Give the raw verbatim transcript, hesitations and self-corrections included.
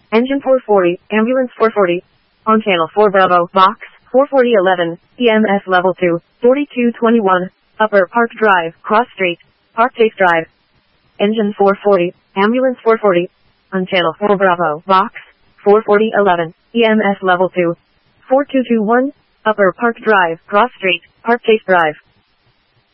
Engine four forty, ambulance four forty. On channel four Bravo, box, four forty eleven, E M S level two, forty-two twenty-one, Upper Park Drive, Cross Street, Park Chase Drive. Engine four forty, ambulance four forty. On channel four Bravo, box, four forty eleven, E M S level two, four two two one, Upper Park Drive, Cross Street, Park Chase Drive.